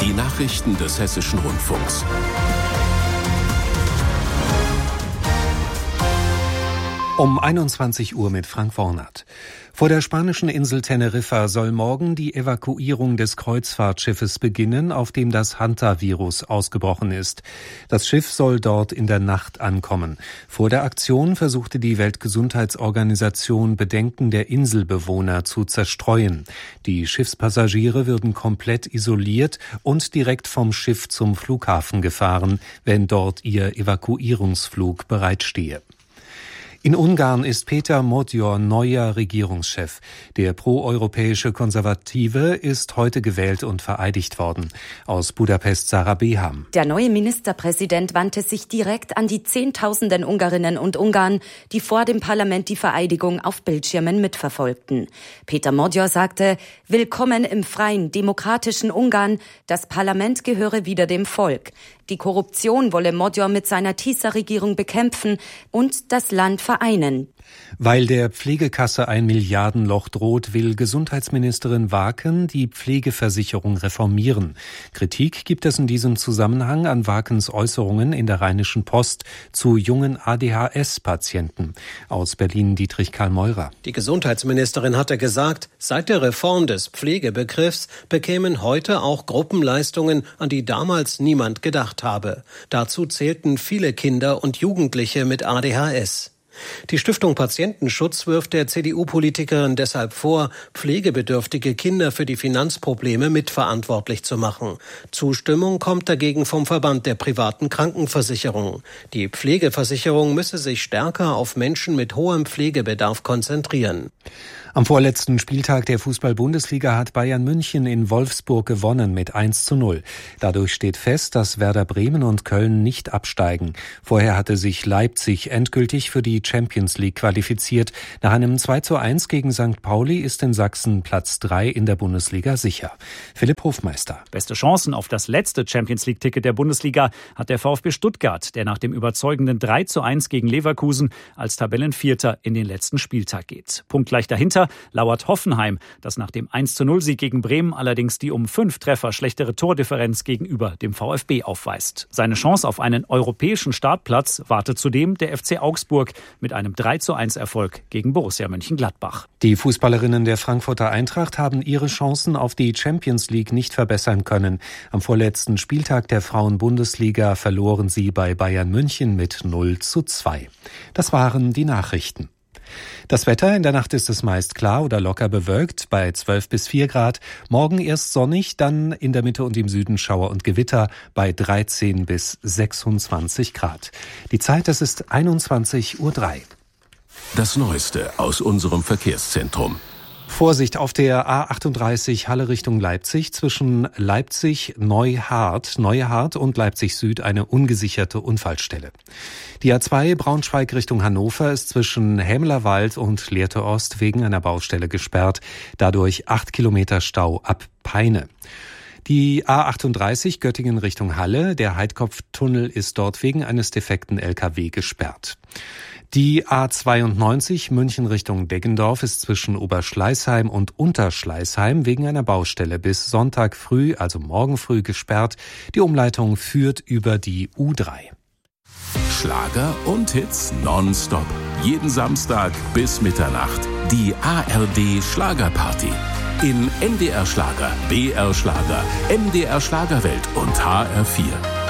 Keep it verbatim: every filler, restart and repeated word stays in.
Die Nachrichten des Hessischen Rundfunks. Um einundzwanzig Uhr mit Frank Wornert. Vor der spanischen Insel Teneriffa soll morgen die Evakuierung des Kreuzfahrtschiffes beginnen, auf dem das Hantavirus ausgebrochen ist. Das Schiff soll dort in der Nacht ankommen. Vor der Aktion versuchte die Weltgesundheitsorganisation, Bedenken der Inselbewohner zu zerstreuen. Die Schiffspassagiere würden komplett isoliert und direkt vom Schiff zum Flughafen gefahren, wenn dort ihr Evakuierungsflug bereitstehe. In Ungarn ist Péter Modor neuer Regierungschef. Der proeuropäische Konservative ist heute gewählt und vereidigt worden. Aus Budapest Sarah Beham. Der neue Ministerpräsident wandte sich direkt an die Zehntausenden Ungarinnen und Ungarn, die vor dem Parlament die Vereidigung auf Bildschirmen mitverfolgten. Péter Modor sagte: Willkommen im freien, demokratischen Ungarn. Das Parlament gehöre wieder dem Volk. Die Korruption wolle Modor mit seiner Tisza-Regierung bekämpfen und das Land vereinen. Weil der Pflegekasse ein Milliardenloch droht, will Gesundheitsministerin Waaken die Pflegeversicherung reformieren. Kritik gibt es in diesem Zusammenhang an Waakens Äußerungen in der Rheinischen Post zu jungen A D H S-Patienten. Aus Berlin Dietrich Karl Meurer. Die Gesundheitsministerin hatte gesagt, seit der Reform des Pflegebegriffs bekämen heute auch Gruppenleistungen, an die damals niemand gedacht habe. Dazu zählten viele Kinder und Jugendliche mit A D H S. Die Stiftung Patientenschutz wirft der C D U-Politikerin deshalb vor, pflegebedürftige Kinder für die Finanzprobleme mitverantwortlich zu machen. Zustimmung kommt dagegen vom Verband der privaten Krankenversicherung. Die Pflegeversicherung müsse sich stärker auf Menschen mit hohem Pflegebedarf konzentrieren. Am vorletzten Spieltag der Fußball-Bundesliga hat Bayern München in Wolfsburg gewonnen mit eins zu null. Dadurch steht fest, dass Werder Bremen und Köln nicht absteigen. Vorher hatte sich Leipzig endgültig für die Champions League qualifiziert. Nach einem zwei zu eins gegen Sankt Pauli ist in Sachsen Platz drei in der Bundesliga sicher. Philipp Hofmeister. Beste Chancen auf das letzte Champions League-Ticket der Bundesliga hat der VfB Stuttgart, der nach dem überzeugenden drei zu eins gegen Leverkusen als Tabellenvierter in den letzten Spieltag geht. Punktgleich dahinter lauert Hoffenheim, das nach dem eins zu null Sieg gegen Bremen allerdings die um fünf Treffer schlechtere Tordifferenz gegenüber dem VfB aufweist. Seine Chance auf einen europäischen Startplatz wartet zudem der F C Augsburg mit einem drei zu eins Erfolg gegen Borussia Mönchengladbach. Die Fußballerinnen der Frankfurter Eintracht haben ihre Chancen auf die Champions League nicht verbessern können. Am vorletzten Spieltag der Frauen-Bundesliga verloren sie bei Bayern München mit null zu zwei. Das waren die Nachrichten. Das Wetter: in der Nacht ist es meist klar oder locker bewölkt bei zwölf bis vier Grad. Morgen erst sonnig, dann in der Mitte und im Süden Schauer und Gewitter bei dreizehn bis sechsundzwanzig Grad. Die Zeit, das ist einundzwanzig Uhr drei. Das Neueste aus unserem Verkehrszentrum. Vorsicht auf der A achtunddreißig Halle Richtung Leipzig, zwischen Leipzig-Neuhardt, Neuhardt und Leipzig Süd eine ungesicherte Unfallstelle. Die A zwei Braunschweig Richtung Hannover ist zwischen Hämelerwald und Lehrte Ost wegen einer Baustelle gesperrt, dadurch acht Kilometer Stau ab Peine. Die A achtunddreißig Göttingen Richtung Halle, der Heidkopftunnel ist dort wegen eines defekten L K W gesperrt. Die A zweiundneunzig München Richtung Deggendorf ist zwischen Oberschleißheim und Unterschleißheim wegen einer Baustelle bis Sonntag früh, also morgen früh, gesperrt. Die Umleitung führt über die U drei. Schlager und Hits nonstop. Jeden Samstag bis Mitternacht. Die A R D Schlagerparty. In N D R Schlager, B R Schlager, M D R Schlagerwelt und H R vier.